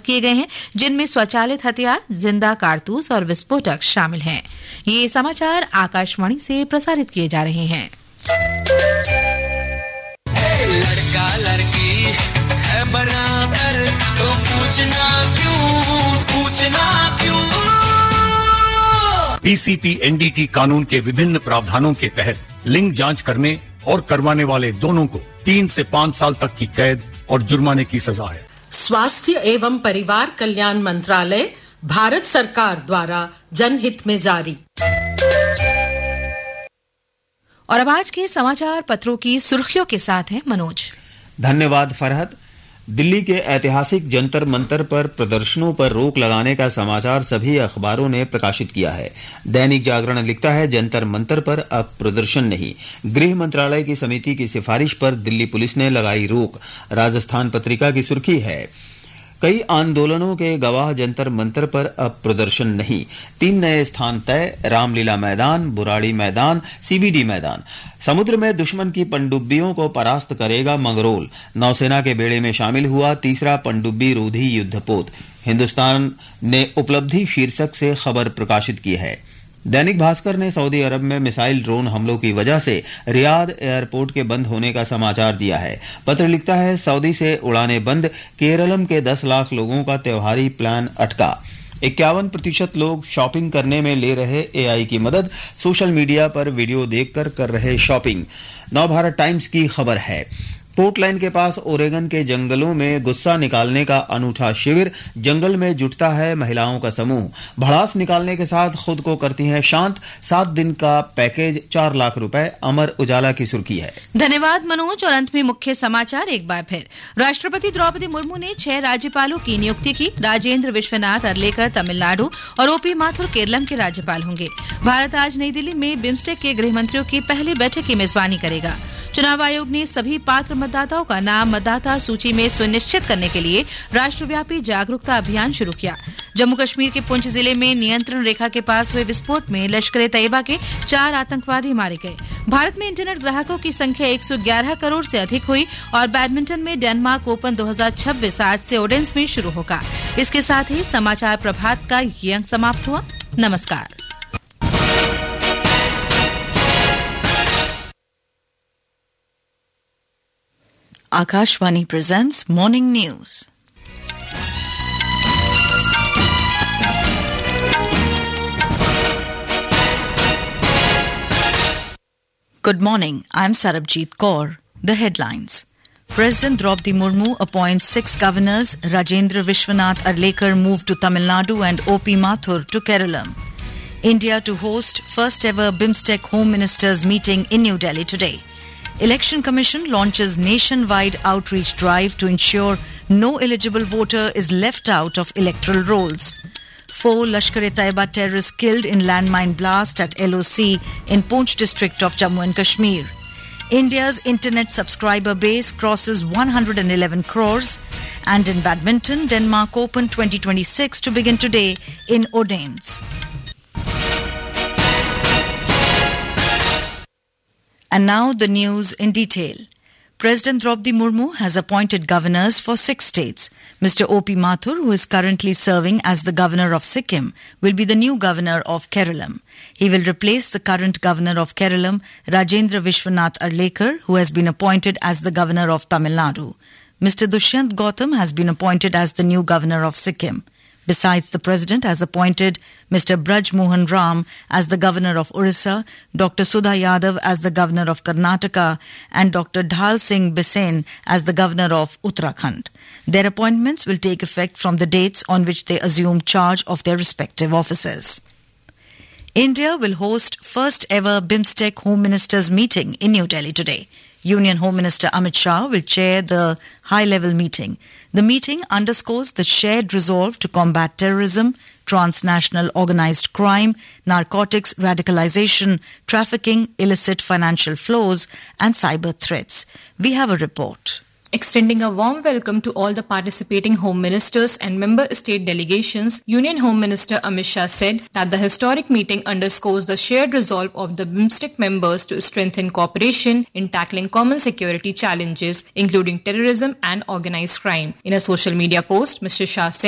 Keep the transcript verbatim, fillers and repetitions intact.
किए गए हैं, जिनमें स्वचालित हथियार, जिंदा कारतूस और विस्फोटक शामिल हैं। ये समाचार आकाशवाणी से प्रसारित किए जा रहे हैं। लड़का लड़की है बराबर, तो पूछना क्यों, पूछना क्यों। पीसीपी एनडीटी कानून के विभिन्न प्रावधानों के तहत लिंग जांच करने और करवाने वाले दोनों को तीन से पाँच साल तक की कैद और जुर्माने की सजा है। स्वास्थ्य एवं परिवार कल्याण मंत्रालय, भारत सरकार द्वारा जनहित में जारी। और अब आज के समाचार पत्रों की सुर्खियों के साथ हैं मनोज। धन्यवाद फरहत। दिल्ली के ऐतिहासिक जंतर मंतर पर प्रदर्शनों पर रोक लगाने का समाचार सभी अखबारों ने प्रकाशित किया है। दैनिक जागरण लिखता है, जंतर मंतर पर अब प्रदर्शन नहीं, गृह मंत्रालय की समिति की सिफारिश पर दिल्ली पुलिस ने लगाई रोक। राजस्थान पत्रिका की सुर्खी है, कई आंदोलनों के गवाह जंतर मंतर पर अब प्रदर्शन नहीं, तीन नए स्थान तय, रामलीला मैदान, बुराड़ी मैदान, सीबीडी मैदान। समुद्र में दुश्मन की पनडुब्बियों को परास्त करेगा मंगरोल, नौसेना के बेड़े में शामिल हुआ तीसरा पनडुब्बी रोधी युद्धपोत। हिंदुस्तान ने उपलब्धि शीर्षक से खबर प्रकाशित की है। दैनिक भास्कर ने सऊदी अरब में मिसाइल ड्रोन हमलों की वजह से रियाद एयरपोर्ट के बंद होने का समाचार दिया है। पत्र लिखता है, सऊदी से उड़ानें बंद, केरलम के दस लाख लोगों का त्योहारी प्लान अटका। इक्यावन प्रतिशत लोग शॉपिंग करने में ले रहे एआई की मदद, सोशल मीडिया पर वीडियो देखकर कर रहे शॉपिंग। नवभारत टाइम्स की खबर है, पोर्टलैंड के पास ओरेगन के जंगलों में गुस्सा निकालने का अनूठा शिविर, जंगल में जुटता है महिलाओं का समूह, भड़ास निकालने के साथ खुद को करती हैं शांत, सात दिन का पैकेज चार लाख रुपए। अमर उजाला की सुर्खी है। धन्यवाद मनोज। और अंत में मुख्य समाचार एक बार फिर। राष्ट्रपति द्रौपदी मुर्मू ने छह राज्यपालों की नियुक्ति की। राजेंद्र विश्वनाथ अर्लेकर तमिलनाडु और ओपी माथुर केरलम के राज्यपाल होंगे। भारत आज नई दिल्ली में बिम्स्टेक के गृह मंत्रियों की पहली बैठक की मेजबानी करेगा। चुनाव आयोग ने सभी पात्र मतदाताओं का नाम मतदाता सूची में सुनिश्चित करने के लिए राष्ट्रव्यापी जागरूकता अभियान शुरू किया। जम्मू कश्मीर के पुंछ जिले में नियंत्रण रेखा के पास हुए विस्फोट में लश्कर ए तैयबा के चार आतंकवादी मारे गए। भारत में इंटरनेट ग्राहकों की संख्या एक सौ ग्यारह करोड़ से अधिक हुई। और बैडमिंटन में डेनमार्क ओपन दो हज़ार छब्बीस आज से ओडेंस में शुरू होगा। इसके साथ ही समाचार प्रभात का ये अंक समाप्त हुआ। नमस्कार। Akashvani presents Morning News. Good morning. I'm Sarabjit Kaur. The headlines. President Draupadi Murmu appoints six governors. Rajendra Vishwanath Arlekar moved to Tamil Nadu and O P Mathur to Keralam. India to host first ever BIMSTEC Home Ministers meeting in New Delhi today. Election Commission launches nationwide outreach drive to ensure no eligible voter is left out of electoral rolls. Four Lashkar e Taiba terrorists killed in landmine blast at L O C in Poonch district of Jammu and Kashmir. India's internet subscriber base crosses one hundred eleven crores. And in badminton, Denmark Open twenty twenty-six to begin today in Odense. And now the news in detail. President Draupadi Murmu has appointed governors for six states. Mister O P Mathur, who is currently serving as the governor of Sikkim, will be the new governor of Keralam. He will replace the current governor of Keralam, Rajendra Vishwanath Arlekar, who has been appointed as the governor of Tamil Nadu. Mister Dushyant Gautam has been appointed as the new governor of Sikkim. Besides, the President has appointed Mister Braj Mohan Ram as the Governor of Orissa, Doctor Sudha Yadav as the Governor of Karnataka and Doctor Dhal Singh Bisen as the Governor of Uttarakhand. Their appointments will take effect from the dates on which they assume charge of their respective offices. India will host first ever BIMSTEC Home Ministers meeting in New Delhi today. Union Home Minister Amit Shah will chair the high-level meeting. The meeting underscores the shared resolve to combat terrorism, transnational organized crime, narcotics, radicalization, trafficking, illicit financial flows, and cyber threats. We have a report. Extending a warm welcome to all the participating Home Ministers and member state delegations, Union Home Minister Amit Shah said that the historic meeting underscores the shared resolve of the BIMSTEC members to strengthen cooperation in tackling common security challenges, including terrorism and organized crime. In a social media post, Mister Shah said